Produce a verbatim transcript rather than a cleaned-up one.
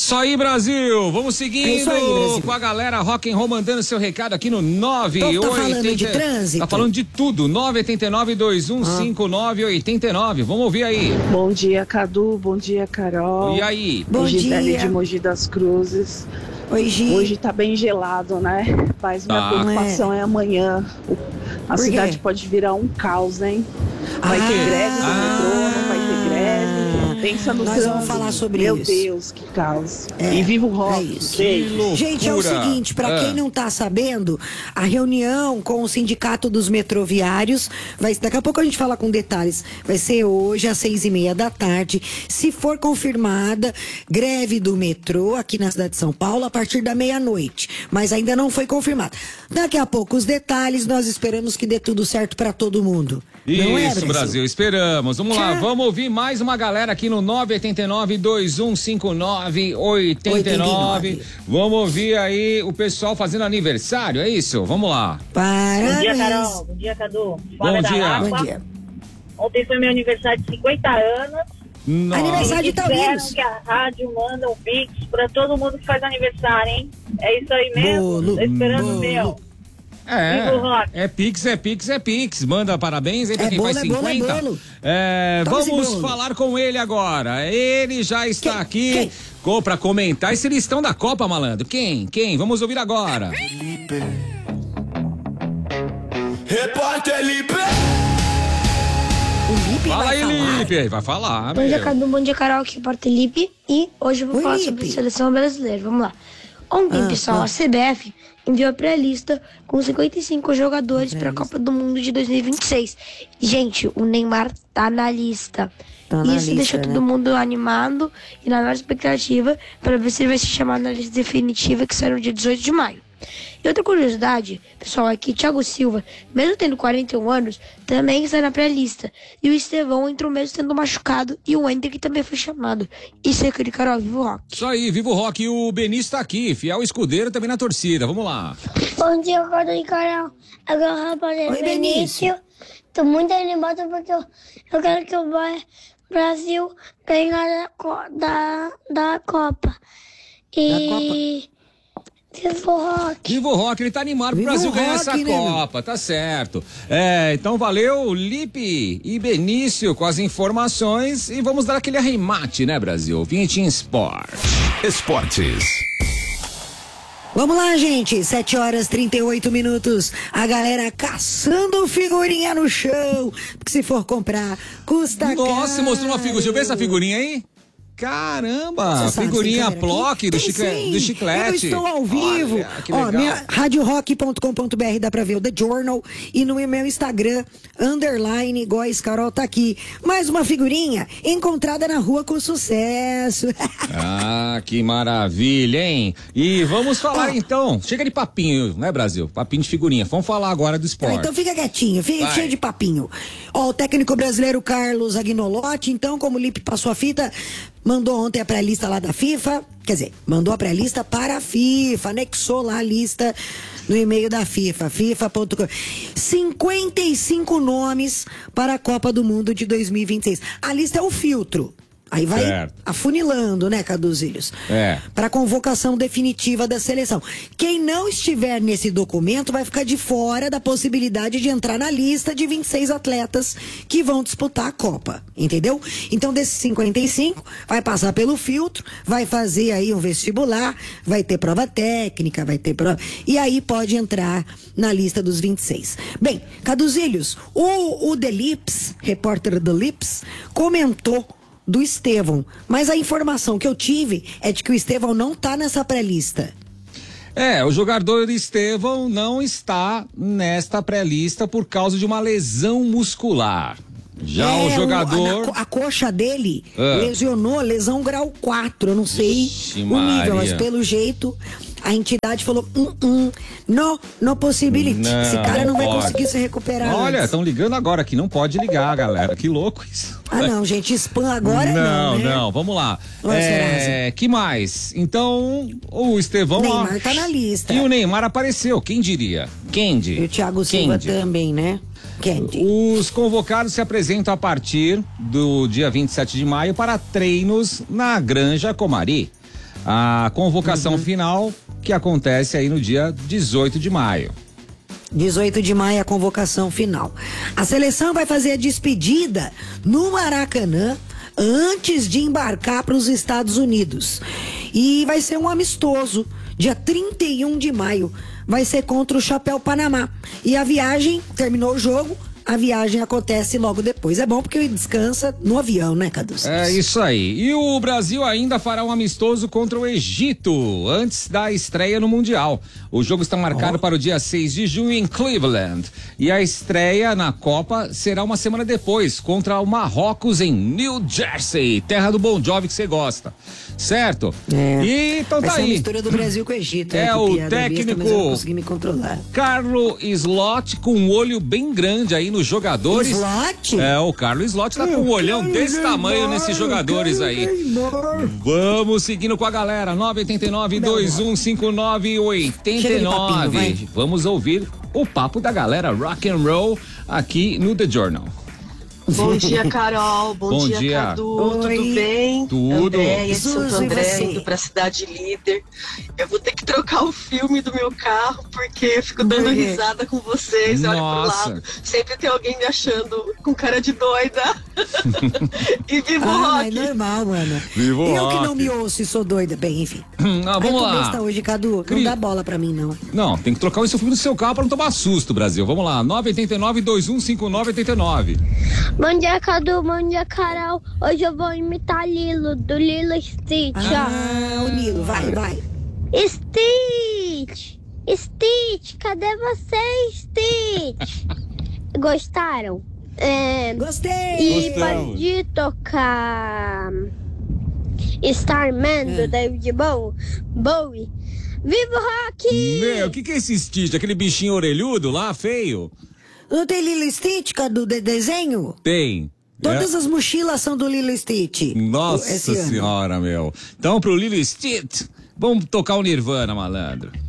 Isso aí, Brasil! Vamos seguindo é isso aí, Brasil. Com a galera rock and roll mandando seu recado aqui no nove Então, oito. tá falando de trânsito? Tá falando de tudo. nove oito nove, dois um cinco nove oito nove. Vamos ouvir aí. Bom dia, Cadu. Bom dia, Carol. E aí? Bom Gisele dia. de Mogi das Cruzes. Oi, Gi. Hoje tá bem gelado, né? Mas minha Tá. preocupação é amanhã. A Por cidade quê? pode virar um caos, hein? Vai Ah. ter greve do Ah. metrô, não vai ter greve. Pensa no Nós trânsito. vamos falar sobre Meu isso. Deus, que caos. É, E viva o rock. é isso. Beijo. loucura. Gente, é o seguinte, pra Ah. quem não tá sabendo, a reunião com o Sindicato dos Metroviários, vai, daqui a pouco a gente fala com detalhes, vai ser hoje às seis e meia da tarde. Se for confirmada, greve do metrô aqui na cidade de São Paulo a partir da meia-noite, mas ainda não foi confirmada. Daqui a pouco os detalhes, nós esperamos que dê tudo certo pra todo mundo. Não é, Isso, Brasil? esperamos. Vamos lá, Tchau. vamos ouvir mais uma galera aqui no nove oito nove, dois um cinco nove oito nove. Vamos ouvir aí o pessoal fazendo aniversário, é isso? Vamos lá. Parabéns. Bom dia, Carol. Bom dia, Cadu. Bom Flávia da dia. Lapa. Bom dia. Ontem foi meu aniversário de cinquenta anos. Nossa. Aniversário de Disseram Taurinos. que a rádio manda um pix pra todo mundo que faz aniversário, hein? É isso aí mesmo? Bolo, Tô esperando bolo. o meu. É, Viva o rock. é Pix, é Pix, é Pix. Manda parabéns aí pra É quem bolo, faz é bolo, é cinquenta. bolo. É, Toma esse vamos bolo. falar com ele agora. Ele já está Quem? aqui Quem? co- pra comentar esse listão da Copa, malandro. Quem? Quem? Vamos ouvir agora. Repórter Lipe. O Lipe Fala vai aí, falar. Lipe. Vai falar, Bom dia, meu. Cadu. Bom dia, Carol. Aqui é o Felipe. E hoje eu vou Oi, falar Lipe. sobre a seleção brasileira. Vamos lá. Ontem, Ah, pessoal, ah. a C B F enviou a pré-lista com cinquenta e cinco jogadores para a Copa do Mundo de dois mil e vinte e seis. Gente, o Neymar tá na lista. Tá na Isso lista, deixou né? todo mundo animado e na maior expectativa para ver se ele vai ser chamado na lista definitiva que sai no dia dezoito de maio. E outra curiosidade, pessoal, é que Thiago Silva, mesmo tendo quarenta e um anos, também está na pré-lista. E o Estevão entrou mesmo sendo machucado e o Hendrick também foi chamado. Isso é aquele Carol, vivo rock. Isso aí, Vivo Rock. E o Benício tá aqui, fiel escudeiro também na torcida. Vamos lá. Bom dia, Cadu e Carol. Aqui é o rapaz Oi, Benício. Benício. Tô muito animado porque eu, eu quero que o Ba- Brasil ganhe da, co- da, da Copa. E... Viva o rock. Vivo Rock, ele tá animado pro Viva Brasil o ganhar rock, essa né, meu? Copa, tá certo. É, então valeu, Lipe e Benício com as informações e vamos dar aquele arremate, né, Brasil? Vinhetinha Sport. Esportes. Vamos lá, gente. sete horas e trinta e oito minutos. A galera caçando figurinha no chão. Porque se for comprar, custa Nossa, caro. mostrou uma figurinha. Deixa eu ver essa figurinha aí. Caramba, Você sabe, figurinha sem câmera Plock aqui? do, Tem chicle, sim. do chiclete. Eu estou ao vivo. Olha, que Ó, legal. minha rádio rock ponto com ponto b r dá pra ver o The Journal e no meu Instagram, underline, Góis Carol tá aqui. Mais uma figurinha encontrada na rua com sucesso. Ah, que maravilha, hein? E vamos falar Ó. então. Chega de papinho, né, Brasil? Papinho de figurinha. Vamos falar agora do Ah, esporte. então fica quietinho, fica Vai. cheio de papinho. Ó, o técnico brasileiro Carlos Agnolotti, então, como o Lipe passou a fita, mandou ontem a pré-lista lá da FIFA, quer dizer, mandou a pré-lista para a FIFA, anexou lá a lista no e-mail da FIFA, fifa ponto com. cinquenta e cinco nomes para a Copa do Mundo de dois mil e vinte e seis. A lista é o filtro. Aí vai Certo. afunilando, né, Caduzilhos? É. Para a convocação definitiva da seleção. Quem não estiver nesse documento vai ficar de fora da possibilidade de entrar na lista de vinte e seis atletas que vão disputar a Copa, entendeu? Então, desses cinquenta e cinco, vai passar pelo filtro, vai fazer aí um vestibular, vai ter prova técnica, vai ter prova... E aí pode entrar na lista dos vinte e seis. Bem, Caduzilhos, o, o The Lips, repórter The Lips, comentou do Estevão, mas a informação que eu tive é de que o Estevão não tá nessa pré-lista. É, o jogador Estevão não está nesta pré-lista por causa de uma lesão muscular. Já É, o jogador. a, co- a coxa dele Ah. lesionou, lesão grau quatro. Eu não sei Ixi, o nível, mas Maria. pelo jeito a entidade falou: hum, hum, no, no possibility. Não, Esse cara não vai pode. conseguir se recuperar. Olha, antes. estão ligando agora que não pode ligar, galera. Que louco isso. Ah, não, gente, spam agora não, não. né? não, vamos lá. Ô, É, Serasa. que mais? Então, o Estevão. Neymar ó, tá na lista. E o Neymar apareceu, quem diria? Kendi. E o Thiago Silva Kendi. também, né? Candy. Os convocados se apresentam a partir do dia vinte e sete de maio para treinos na Granja Comari. A convocação Uhum. final que acontece aí no dia dezoito de maio. dezoito de maio é a convocação final. A seleção vai fazer a despedida no Maracanã antes de embarcar para os Estados Unidos. E vai ser um amistoso, dia trinta e um de maio. Vai ser contra o Chapéu Panamá. E a viagem, terminou o jogo, a viagem acontece logo depois. É bom porque descansa no avião, né, Cadu? É isso aí. E o Brasil ainda fará um amistoso contra o Egito antes da estreia no Mundial. O jogo está marcado oh. para o dia seis de junho em Cleveland. E a estreia na Copa será uma semana depois, contra o Marrocos em New Jersey, terra do Bon Jovi que você gosta. Certo? É. E então Vai tá ser aí. a mistura do Brasil com o Egito. É né? o Piada técnico besta, mas eu não consegui me controlar. Carlo Slot com um olho bem grande aí nos jogadores. Slot? É, o Carlo Slot tá com um olhão desse tamanho nesses jogadores aí. Vamos seguindo com a galera. nove oito nove, dois um cinco nove, oito nove. Vamos ouvir o papo da galera rock and roll aqui no The Journal. Bom dia, Carol. Bom, Bom dia, dia, Cadu. Oi. Tudo bem? Tudo. Andréia de Santo Suzy, André, você? indo pra Cidade Líder. Eu vou ter que trocar o filme do meu carro, porque eu fico dando Por quê? risada com vocês. Olho pro Nossa. lado. Sempre tem alguém me achando com cara de doida. E vivo o Ah, é rock. normal, mano. Viva o eu rock. que não me ouço e sou doida. Bem, enfim. Ah, vamos Ai, tô lá. besta hoje, Cadu. Cri- Não dá bola pra mim, não. Não, tem que trocar o filme do seu carro pra não tomar susto, Brasil. Vamos lá. nove oito nove, dois um cinco nove, oito nove. Bom dia, Cadu. Bom dia, Carol. Hoje eu vou imitar Lilo, do Lilo Stitch, Ah, o Nilo, vai, vai. ó. Stitch! Stitch, cadê você, Stitch? Gostaram? É, Gostei! e Gostamos. pode tocar Starman, do David Bowie. Bowie. Viva o rock! Meu, o que que é esse Stitch? Aquele bichinho orelhudo lá, feio? Não tem Lilo Stitch, Cadu, de desenho? Tem. Todas É. as mochilas são do Lilo Stitch. Nossa Esse ano. senhora, meu. Então, pro Lilo Stitch, vamos tocar o Nirvana, malandro.